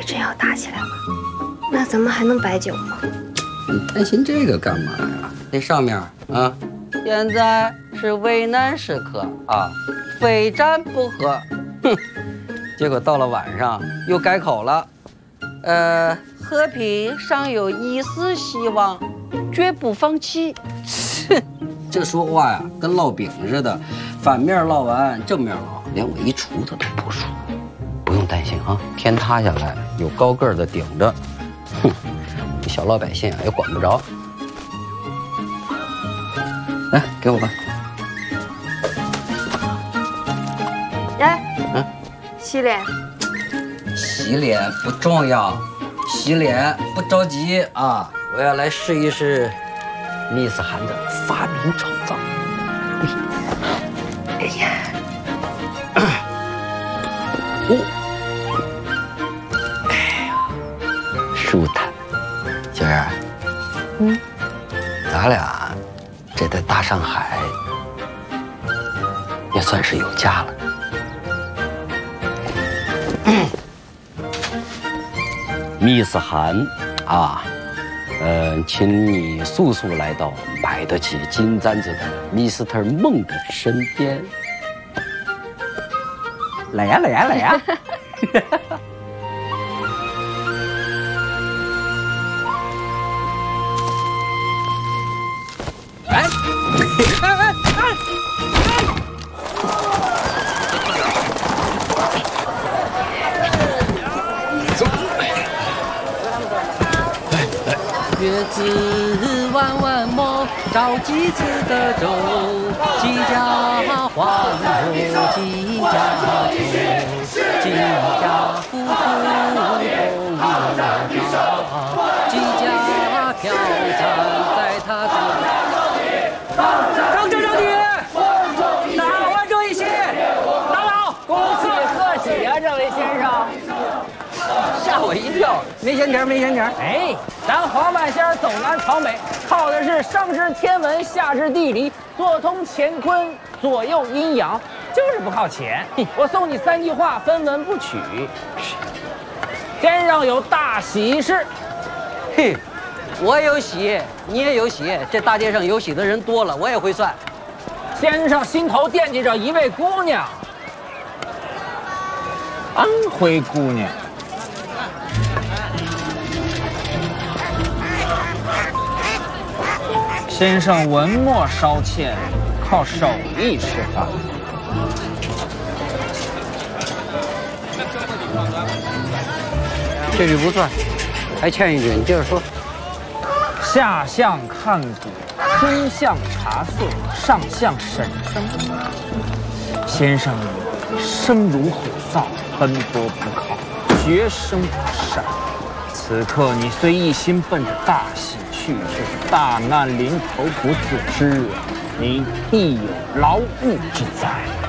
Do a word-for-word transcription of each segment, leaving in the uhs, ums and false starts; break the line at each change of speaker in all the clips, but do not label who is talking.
真要打起来了，那咱们还能摆酒吗？
你担心这个干嘛呀？那上面啊，现在是危难时刻啊，非战不可。哼，结果到了晚上又改口了，呃，和平尚有一丝希望，绝不放弃。哼，这说话呀，跟烙饼似的，反面烙完正面烙，连我一锄头都不输。不用担心啊，天塌下来有高个儿的顶着，哼，小老百姓啊也管不着。来，给我吧。
来，
嗯，
洗脸。
洗脸不重要，洗脸不着急啊！我要来试一试密斯汗的发明创造。哎呀，哦，哎呀，舒坦。娟儿，嗯，咱俩这在大上海也算是有家了。密斯汗啊，呃，请你速速来到买得起金簪子的米斯特梦的身边。来呀，来呀，来呀！哎，哎哎哎！月子弯弯摸，着几次的粥，几家欢乐几家愁，几家夫妇共乐章，几家飘散在他的。
张正张女，打完这一席，打扰，恭喜贺喜啊，这位先生。
吓我一跳，没闲钱，没闲钱。
哎，咱黄半仙走南闯北，靠的是上知天文，下知地理，做通乾坤，左右阴阳，就是不靠钱。我送你三句话，分文不取。先生有大喜事。
嘿，我有喜，你也有喜，这大街上有喜的人多了，我也会算。
先生心头惦记着一位姑娘，安徽姑娘。先生文墨稍欠，靠手艺吃饭。
这句不算，还欠一句，你接着说。
下相看骨，中相察岁，上相审生。先生生如虎豹，奔波不靠，决生不善。此刻你虽一心奔着大喜去，却大难临头不自知，你必有劳务之灾。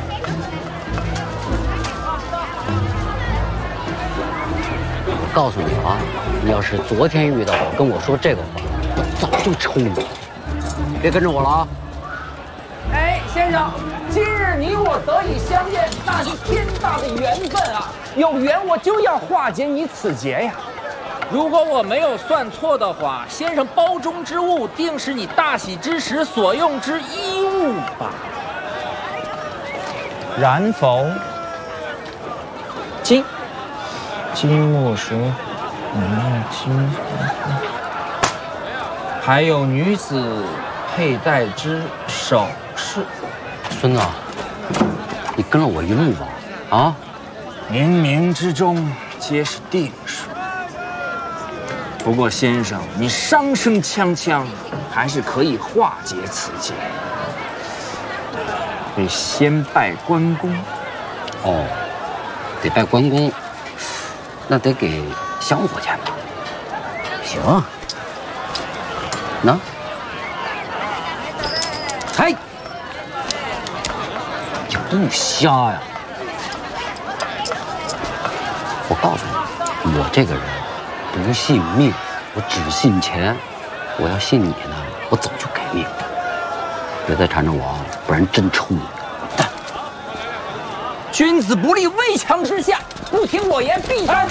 我告诉你啊，你要是昨天遇到我跟我说这个话，我早就抽你。别跟着我了啊！
哎，先生，今日你我得以相见，那是天大的缘分啊！有缘我就要化解你此劫呀。如果我没有算错的话，先生包中之物定是你大喜之时所用之衣物吧？然否？金，金木水火，嗯，金，还有女子佩戴之首饰。
孙子，你跟了我一路吧？啊，
冥冥之中皆是定数。不过先生，你伤声锵锵，还是可以化解此劫。得先拜关公。
哦，得拜关公，那得给香火钱吧？行，那，哎，你不瞎呀！我告诉你，我这个人不信命，我只信钱。我要信你呢，我早就给命。别再缠着我啊，不然真抽你！蛋！
君子不立危墙之下，不听我言必当。